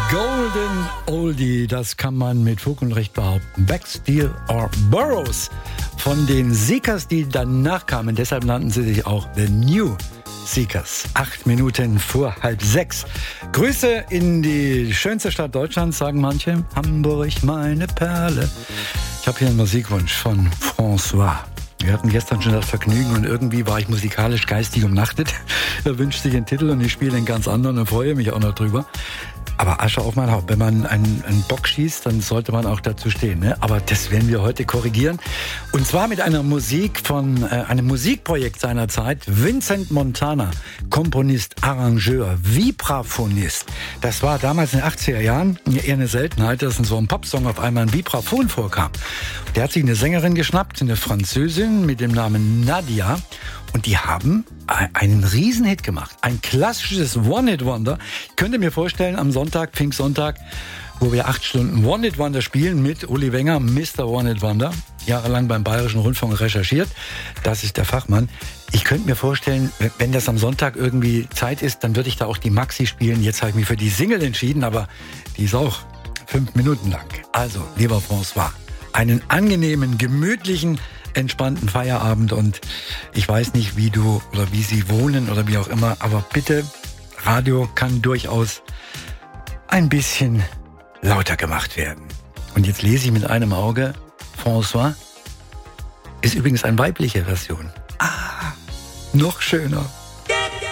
Golden Oldie, das kann man mit Fug und Recht behaupten. Backsteel or Burroughs von den Seekers, die danach kamen. Deshalb nannten sie sich auch The New Seekers. 8 Minuten vor 5:30. Grüße in die schönste Stadt Deutschlands, sagen manche. Hamburg, meine Perle. Ich habe hier einen Musikwunsch von François. Wir hatten gestern schon das Vergnügen und irgendwie war ich musikalisch geistig umnachtet. Er wünscht sich einen Titel und ich spiele einen ganz anderen und freue mich auch noch drüber. Aber Asche auf mein Haupt. Wenn man einen Bock schießt, dann sollte man auch dazu stehen. Ne? Aber das werden wir heute korrigieren. Und zwar mit einer Musik von einem Musikprojekt seiner Zeit. Vincent Montana, Komponist, Arrangeur, Vibraphonist. Das war damals in den 80er Jahren eher eine Seltenheit, dass in so einem Popsong auf einmal ein Vibraphon vorkam. Der hat sich eine Sängerin geschnappt, eine Französin mit dem Namen Nadia. Und die haben einen Riesenhit gemacht. Ein klassisches One-Hit-Wonder. Ich könnte mir vorstellen, am Sonntag, Pfingstsonntag, wo wir 8 Stunden One-Hit-Wonder spielen mit Uli Wenger, Mr. One-Hit-Wonder. Jahrelang beim Bayerischen Rundfunk recherchiert. Das ist der Fachmann. Ich könnte mir vorstellen, wenn das am Sonntag irgendwie Zeit ist, dann würde ich da auch die Maxi spielen. Jetzt habe ich mich für die Single entschieden, aber die ist auch 5 Minuten lang. Also, lieber François, einen angenehmen, gemütlichen, entspannten Feierabend und ich weiß nicht, wie du oder wie Sie wohnen oder wie auch immer, aber bitte, Radio kann durchaus ein bisschen lauter gemacht werden. Und jetzt lese ich mit einem Auge, François ist übrigens eine weibliche Version. Ah, noch schöner.